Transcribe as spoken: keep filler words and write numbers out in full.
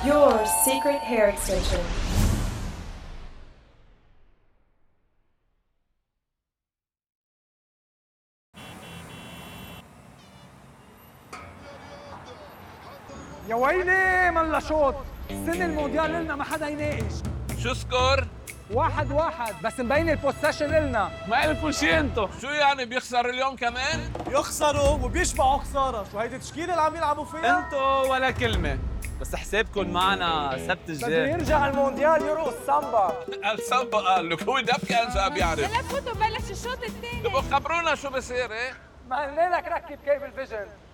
Your secret hair extension. يا ويلي ملا شوط. السنة المونديال لنا ما حدا يناقش. شو سكور؟ واحد واحد بس مبين البوسيشن لنا. ما عرفوا شي انتو. شو يعني بيخسر اليوم كمان؟ يخسروا وبيشبعوا خساره، شو هيدي التشكيله اللي عم يلعبوا فيها؟ انتو ولا كلمة، بس حسابكم معنا سبت بده الجاي. يرجع المونديال يرقص سامبا. السامبا قال لك هو دبكة انسى بيعرف. لا فوتوا بلش الشوط الثاني. تبقوا خبرونا شو بصير ايه؟ ما قلنا لك ركب كيبل فيجن.